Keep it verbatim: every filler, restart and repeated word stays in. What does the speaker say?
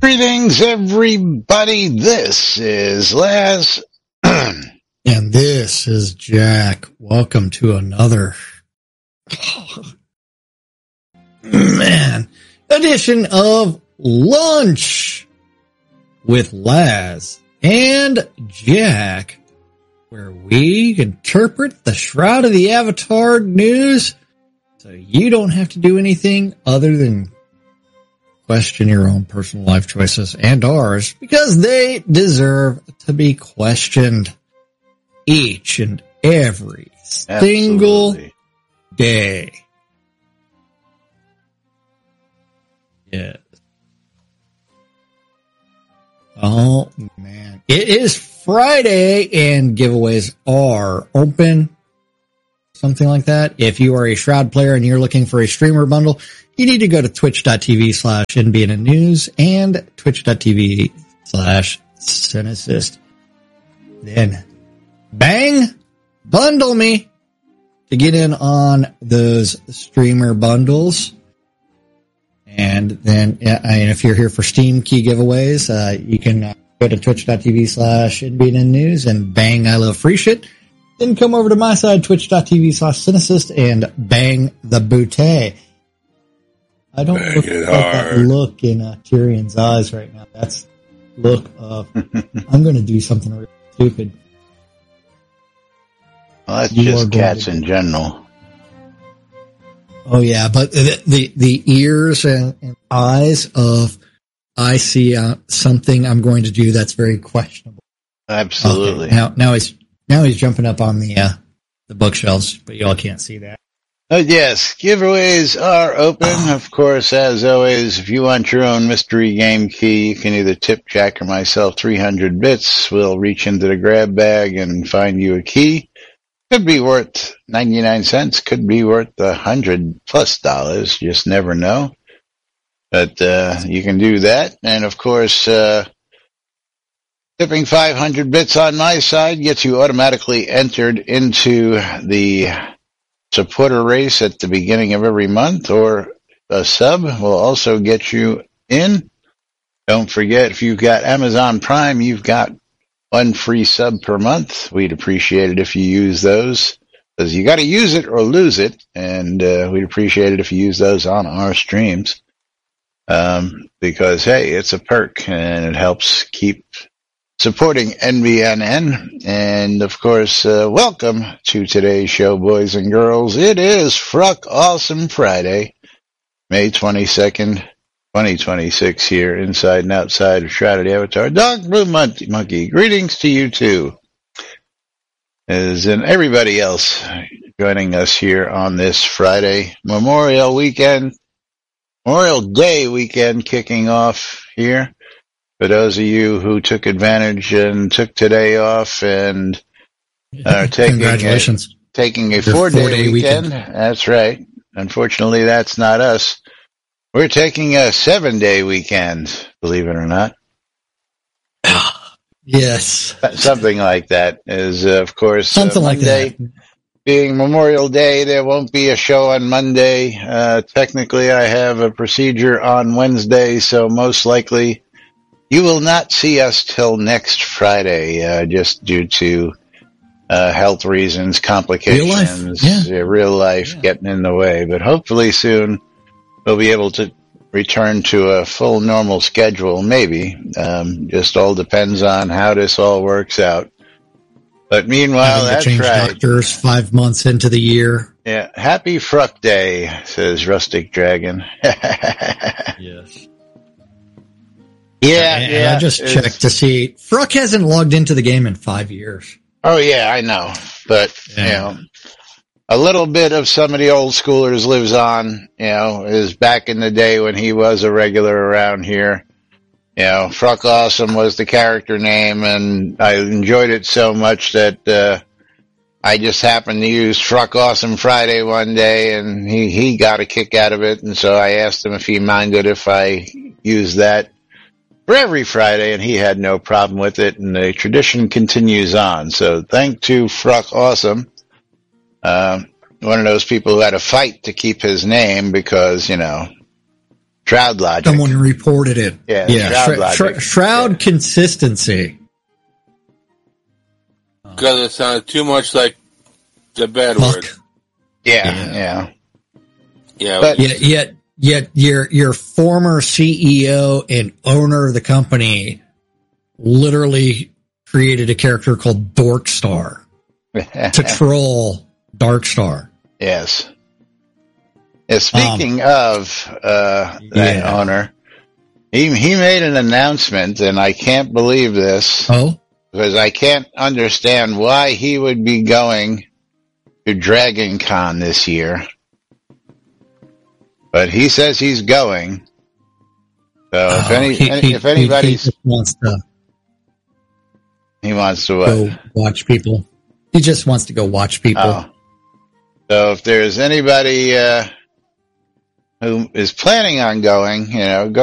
Greetings, everybody. This is Laz. And this is Jack. Welcome to another, oh, man, edition of Lunch with Laz and Jack, where we interpret the Shroud of the Avatar news so you don't have to do anything other than question your own personal life choices and ours, because they deserve to be questioned each and every single Absolutely. day. Yes. Oh, man. It is Friday, and giveaways are open. Something like that. If you are a Shroud player and you're looking for a streamer bundle, you need to go to twitch.tv slash NBN News and twitch.tv slash Cinesist. Then, bang, bundle me to get in on those streamer bundles. And then, yeah, I mean, if you're here for Steam key giveaways, uh, you can uh, go to twitch.tv slash NBN News and bang, I love free shit. Then come over to my side, twitch.tv slash Cinesist, and bang the bootay. I don't Bang look it like that hard. look in uh, Tyrion's eyes right now. That's look of, I'm going to do something really stupid. Well, that's You are just going cats to- in general. Oh yeah, but the the, the ears and, and eyes of, I see uh, something I'm going to do that's very questionable. Absolutely. Okay, now, now he's now he's jumping up on the uh, the bookshelves, but y'all can't see that. Oh, yes, giveaways are open. Of course, as always, if you want your own mystery game key, you can either tip Jack or myself three hundred bits. We'll reach into the grab bag and find you a key. Could be worth ninety-nine cents, could be worth a hundred plus dollars. You just never know. But uh, you can do that. And of course, uh, tipping five hundred bits on my side gets you automatically entered into the supporter race at the beginning of every month, or a sub will also get you in. Don't forget, if you've got Amazon Prime, you've got one free sub per month. We'd appreciate it if you use those, because you got to use it or lose it, and uh, we'd appreciate it if you use those on our streams, um, because, hey, it's a perk, and it helps keep supporting N B N N. And of course, uh, welcome to today's show, boys and girls. It is Fruck Awesome Friday, May twenty-second, twenty twenty-six, here inside and outside of Shroud of the Avatar. Dark Blue Monkey, Monkey, greetings to you too, as in everybody else joining us here on this Friday, Memorial Weekend, Memorial Day weekend kicking off here. For those of you who took advantage and took today off and are taking Congratulations. a, taking a Your four-day, four-day weekend, weekend. That's right. Unfortunately, that's not us. We're taking a seven-day weekend, believe it or not. Yes. Something like that is, uh, of course, Something uh, like Monday, that. being Memorial Day, there won't be a show on Monday. Uh, technically, I have a procedure on Wednesday, so most likely you will not see us till next Friday, uh, just due to uh, health reasons, complications, Real life. Yeah. uh, real life Yeah. getting in the way. But hopefully soon we'll be able to return to a full normal schedule, maybe. Um, just all depends on how this all works out. But meanwhile, Having to that's change right. doctors five months into the year. Yeah, happy Fruck Day, says Rustic Dragon. Yes. Yeah, and, yeah. and I just it's- checked to see Fruck hasn't logged into the game in five years. Oh, yeah, I know. But, Yeah. you know, a little bit of some of the old schoolers lives on, you know, is back in the day when he was a regular around here. You know, Fruck Awesome was the character name, and I enjoyed it so much that uh, I just happened to use Fruck Awesome Friday one day, and he, he got a kick out of it, and so I asked him if he minded if I used that for every Friday, and he had no problem with it, and the tradition continues on. So thank to Fruck Awesome, uh, one of those people who had to fight to keep his name because, you know, Shroud Logic. Someone reported it. Yeah, yeah. Shroud Shroud, Logic. Shroud yeah. consistency. Because it sounded too much like the bad Fuck. word. Yeah, Yeah. yeah. Yeah, But- Yet, yet, yet, your your former C E O and owner of the company literally created a character called Dorkstar to troll Darkstar. Yes. Yeah, speaking um, of uh, that yeah. owner, he he made an announcement, and I can't believe this Oh, because I can't understand why he would be going to Dragon Con this year. But he says he's going. So if oh, any, he, any he, if anybody's he, he wants to he wants to what? go watch people. He just wants to go watch people. Oh. So if there's anybody uh, who is planning on going, you know, go